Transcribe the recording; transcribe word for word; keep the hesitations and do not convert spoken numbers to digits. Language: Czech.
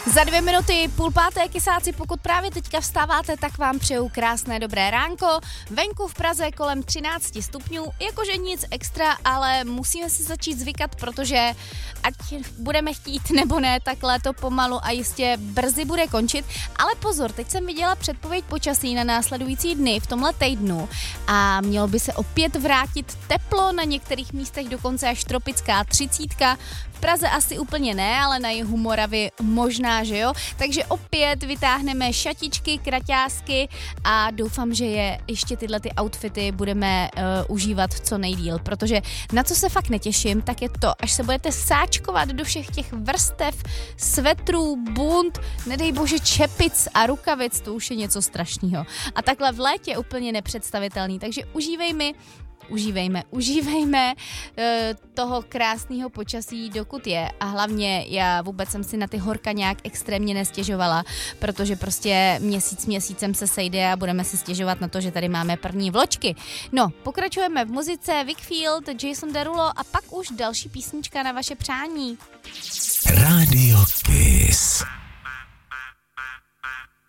Za dvě minuty půl páté, kysáci, pokud právě teďka vstáváte, tak vám přeju krásné dobré ránko. Venku v Praze kolem třináct stupňů, jakože nic extra, ale musíme si začít zvykat, protože ať budeme chtít nebo ne, tak léto pomalu a jistě brzy bude končit. Ale pozor, teď jsem viděla předpověď počasí na následující dny v tomhle týdnu a mělo by se opět vrátit teplo, na některých místech dokonce až tropická třicítka. V Praze asi úplně ne, ale na jihu Moravy možná, že jo. Takže opět vytáhneme šatičky, kraťásky a doufám, že je ještě tyhle ty outfity budeme uh, užívat co nejdýl, protože na co se fakt netěším, tak je to, až se budete sáčkovat do všech těch vrstev, svetrů, bund, nedej bože čepic a rukavic, to už je něco strašného. A takhle v létě úplně nepředstavitelný, takže užívejme Užívejme, užívejme e, toho krásného počasí, dokud je. A hlavně já vůbec jsem si na ty horka nějak extrémně nestěžovala, protože prostě měsíc měsícem se sejde a budeme si stěžovat na to, že tady máme první vločky. No, pokračujeme v muzice Wickfield, Jason Derulo a pak už další písnička na vaše přání. Radio Kiss.